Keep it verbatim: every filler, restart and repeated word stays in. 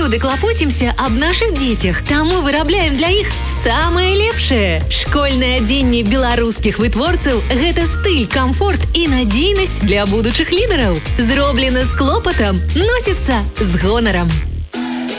заўсёды клапоцімся аб нашых дзецях, таму вырабляем для іх самае лепшае. Школьнае адзенне беларускіх вытворцаў – гэта стыль, камфорт і надзейнасць для будучых лідараў. Зроблена з клопатам, носіцца з гонарам.